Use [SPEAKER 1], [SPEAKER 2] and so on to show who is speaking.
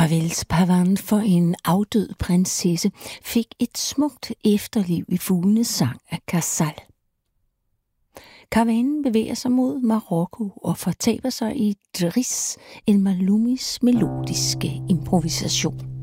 [SPEAKER 1] Ravels pavan for en afdød prinsesse fik et smukt efterliv i fuglenes sang af Casal. Karavanen bevæger sig mod Marokko og fortaber sig i Driss el Maloumis melodiske improvisation.